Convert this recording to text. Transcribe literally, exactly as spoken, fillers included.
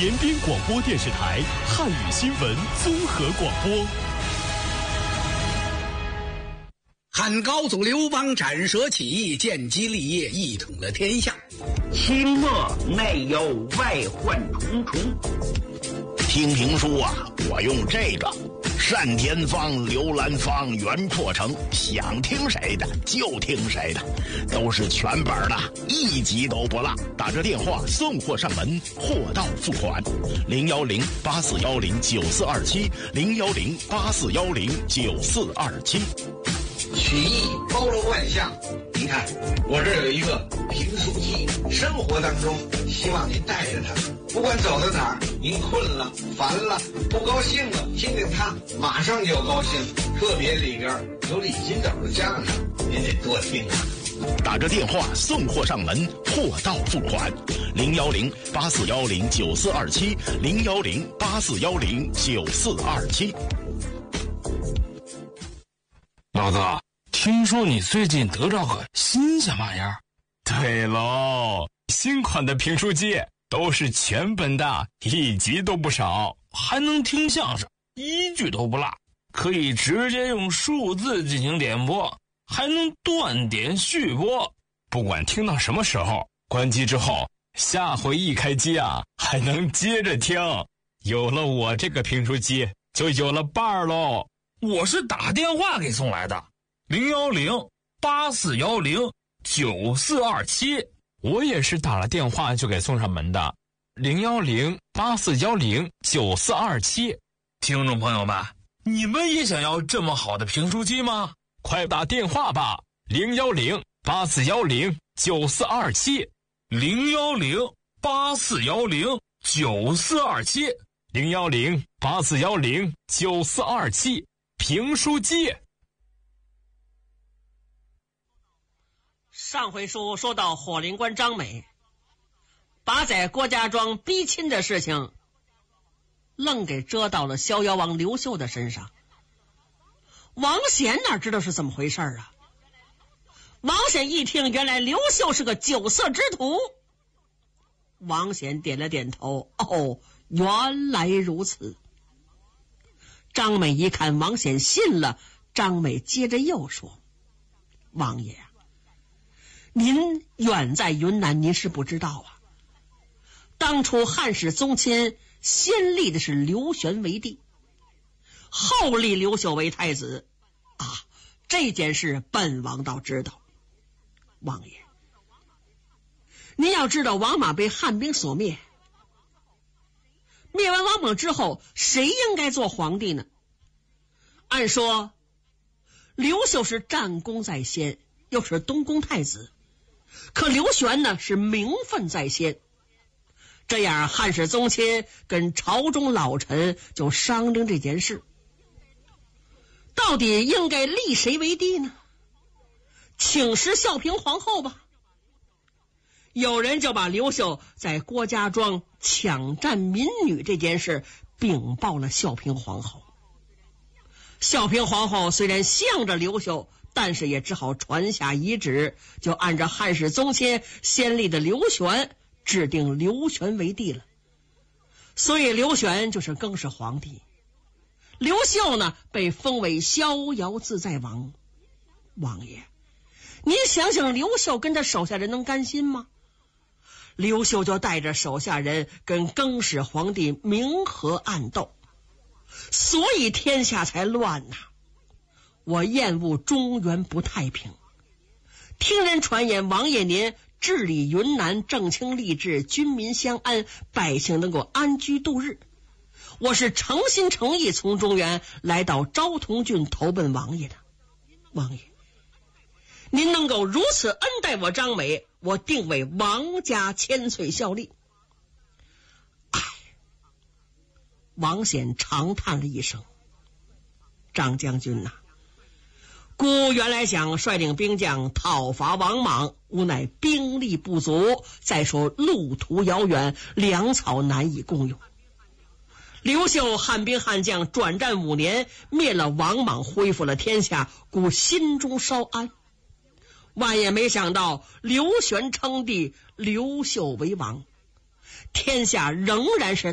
延边广播电视台汉语新闻综合广播。 汉高祖刘邦斩蛇起义，建基立业，一统了天下。 清末内忧外患重重。 听评书啊，我用这个单田芳、刘兰芳、袁阔成，想听谁的就听谁的，都是全本的，一集都不落。打着电话送货上门，货到付款。零幺零八四幺零九四二七，零幺零八四幺零九四二七。 曲艺包罗万象，您看我这儿有一个评书机，生活当中希望您带着它，不管走到哪儿，您困了、烦了、不高兴了，听听它，马上就高兴。特别里边有李金斗的相声，您得多听啊。 打着电话送货上门，货到付款。零幺零八四幺零九四二七，零幺零八四幺零九四二七。 老子，听说你最近得着个新鲜玩意儿？ 对喽，新款的评书机都是全本的，一集都不少， 还能听相声，一句都不落，可以直接用数字进行点播，还能断点续播。 不管听到什么时候，关机之后，下回一开机啊，还能接着听。有了我这个评书机，就有了伴儿喽。 我是打电话给送来的，零幺零八四幺零九四二七。 我也是打了电话就给送上门的，零幺零八四幺零九四二七。 听众朋友们，你们也想要这么好的评书机吗？ 快打电话吧，零幺零八四幺零九四二七， 零幺零八四幺零九四二七， 零幺零八四幺零九四二七。评书机。 上回书说到火灵官张美把在郭家庄逼亲的事情愣给遮到了逍遥王刘秀的身上。王显哪知道是怎么回事啊？王显一听，原来刘秀是个酒色之徒。王显点了点头，哦，原来如此。张美一看王显信了，张美接着又说：王爷啊，您远在云南，您是不知道啊，当初汉室宗亲先立的是刘玄为帝，后立刘秀为太子啊，这件事本王倒知道。王爷，您要知道，王莽被汉兵所灭，灭完王莽之后，谁应该做皇帝呢？按说刘秀是战功在先，又是东宫太子，可刘玄呢是名分在先。这样汉室宗亲跟朝中老臣就商量这件事，到底应该立谁为帝呢？请示孝平皇后吧。有人就把刘秀在郭家庄抢占民女这件事禀报了孝平皇后。孝平皇后虽然向着刘秀，但是也只好传下遗旨，就按照汉室宗亲先立的刘玄指定刘玄为帝了。所以刘玄就是更始皇帝，刘秀呢被封为逍遥自在王。王爷，您想想，刘秀跟他手下人能甘心吗？刘秀就带着手下人跟更始皇帝明和暗斗，所以天下才乱呐。我厌恶中原不太平，听人传言王爷您治理云南正清吏治，军民相安，百姓能够安居度日，我是诚心诚意从中原来到昭通郡投奔王爷的。王爷，您能够如此恩待我张美，我定为王家千岁效力。唉，王显长叹了一声：张将军呐、啊，孤原来想率领兵将讨伐王莽，无奈兵力不足，再说路途遥远，粮草难以共用。刘秀汉兵汉将转战五年，灭了王莽，恢复了天下，故心中稍安。万也没想到刘玄称帝，刘秀为王，天下仍然是